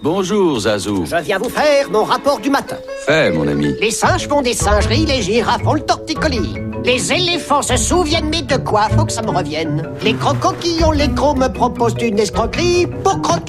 Bonjour, Zazou. Je viens vous faire mon rapport du matin. Fais, mon ami. Les singes font des singeries, les girafes font le torticolis. Les éléphants se souviennent, mais de quoi faut que ça me revienne. Les crocoquillons, les crocs me proposent une escroquerie pour croquer.